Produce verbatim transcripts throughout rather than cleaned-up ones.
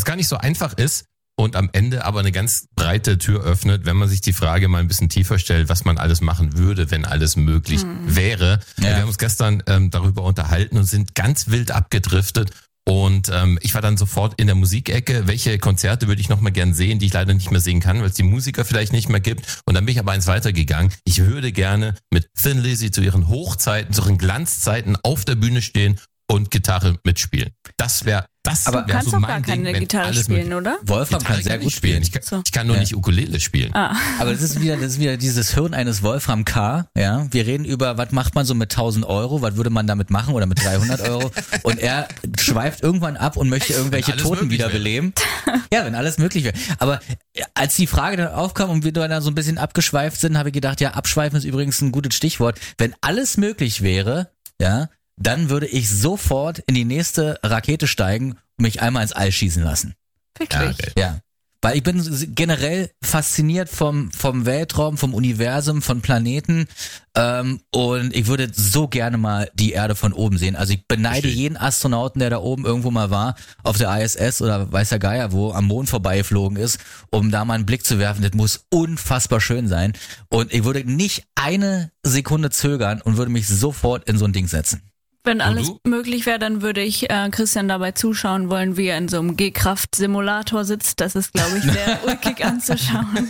was gar nicht so einfach ist und am Ende aber eine ganz breite Tür öffnet, wenn man sich die Frage mal ein bisschen tiefer stellt, was man alles machen würde, wenn alles möglich hm. wäre. Ja. Wir haben uns gestern ähm, darüber unterhalten und sind ganz wild abgedriftet. Und ähm, ich war dann sofort in der Musikecke. Welche Konzerte würde ich noch mal gern sehen, die ich leider nicht mehr sehen kann, weil es die Musiker vielleicht nicht mehr gibt. Und dann bin ich aber eins weitergegangen. Ich würde gerne mit Thin Lizzy zu ihren Hochzeiten, zu ihren Glanzzeiten auf der Bühne stehen und Gitarre mitspielen. Das wäre das aber wär so auch mein gar Ding, keine Gitarre alles spielen, mit, oder? Wolfram Gitarre kann sehr kann gut spielen. spielen. Ich kann, so. ich kann nur ja. nicht Ukulele spielen. Ah. Aber das ist wieder, das ist wieder dieses Hirn eines Wolfram K. Ja, wir reden über, was macht man so mit tausend Euro? Was würde man damit machen oder mit dreihundert Euro? Und er schweift irgendwann ab und möchte irgendwelche Toten wiederbeleben. Ja, wenn alles möglich wäre. Aber als die Frage dann aufkam und wir dann so ein bisschen abgeschweift sind, habe ich gedacht, ja, abschweifen ist übrigens ein gutes Stichwort. Wenn alles möglich wäre, ja, dann würde ich sofort in die nächste Rakete steigen und mich einmal ins All schießen lassen. Wirklich? Ja, okay. Ja. Weil ich bin generell fasziniert vom vom Weltraum, vom Universum, von Planeten ähm, und ich würde so gerne mal die Erde von oben sehen. Also ich beneide Verstehe. jeden Astronauten, der da oben irgendwo mal war, auf der I S S oder weiß der Geier wo, am Mond vorbeigeflogen ist, um da mal einen Blick zu werfen. Das muss unfassbar schön sein. Und ich würde nicht eine Sekunde zögern und würde mich sofort in so ein Ding setzen. Wenn alles du? möglich wäre, dann würde ich äh, Christian dabei zuschauen wollen, wie er in so einem G-Kraft-Simulator sitzt. Das ist, glaube ich, sehr ulkig anzuschauen.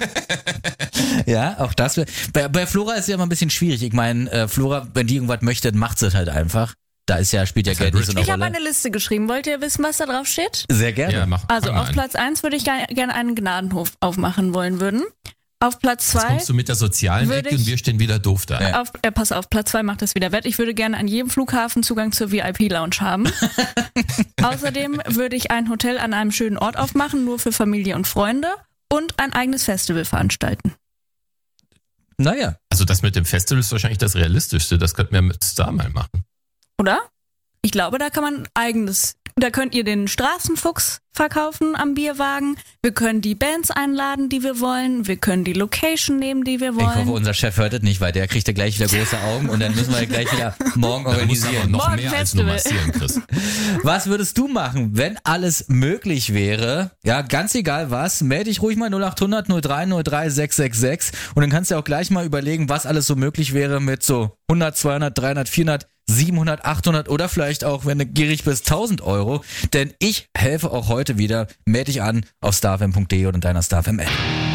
Ja, auch das wäre. Bei, bei Flora ist es ja immer ein bisschen schwierig. Ich meine, äh, Flora, wenn die irgendwas möchte, dann macht sie es halt einfach. Da ist ja, spielt ja Geld nicht so eine Ich habe Rolle. eine Liste geschrieben. Wollt ihr wissen, was da drauf steht? Sehr gerne. Ja, mach, Also fang mal auf an. Platz eins würde ich gerne gerne einen Gnadenhof aufmachen wollen würden. Auf Platz Jetzt zwei kommst du mit der sozialen würde Ecke und ich- wir stehen wieder doof da. Ja. Auf, äh, pass auf, Platz zwei macht das wieder wett. Ich würde gerne an jedem Flughafen Zugang zur V I P-Lounge haben. Außerdem würde ich ein Hotel an einem schönen Ort aufmachen, nur für Familie und Freunde und ein eigenes Festival veranstalten. Naja. Also das mit dem Festival ist wahrscheinlich das Realistischste. Das könnten wir mit Star mal machen. Oder? Ich glaube, da kann man eigenes... Da könnt ihr den Straßenfuchs verkaufen am Bierwagen. Wir können die Bands einladen, die wir wollen. Wir können die Location nehmen, die wir Ich hoffe, wollen. unser Chef hört das nicht, weil der kriegt ja gleich wieder große Augen und dann müssen wir gleich wieder morgen Da musst du aber organisieren. noch Morgen mehr als nur Festival. massieren, Chris. Was würdest du machen, wenn alles möglich wäre? Ja, ganz egal was, melde dich ruhig mal null acht hundert null drei null drei sechs sechs sechs und dann kannst du auch gleich mal überlegen, was alles so möglich wäre mit so hundert, zweihundert, dreihundert, vierhundert, siebenhundert, achthundert oder vielleicht auch, wenn du gierig bist, tausend Euro. Denn ich helfe auch heute wieder. Melde dich an auf starfm punkt de und deiner StarFM App.